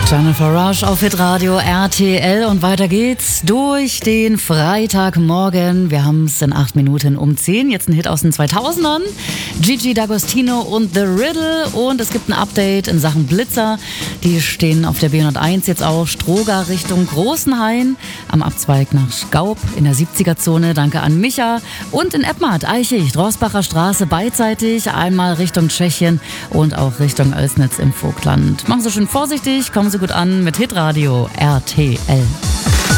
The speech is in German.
Jennifer Rush auf Hitradio RTL und weiter geht's durch den Freitagmorgen. Wir haben es in 8 Minuten um 10. Jetzt ein Hit aus den 2000ern. Gigi D'Agostino und The Riddle. Und es gibt ein Update in Sachen Blitzer. Die stehen auf der B101 jetzt auch Stroger Richtung Großenhain. Am Abzweig nach Schaub in der 70er-Zone. Danke an Micha. Und in Eppmart, Eichig, Rossbacher Straße beidseitig. Einmal Richtung Tschechien und auch Richtung Oelsnitz im Vogtland. Machen Sie schön vorsichtig, kommen Sie gut an mit Hitradio RTL.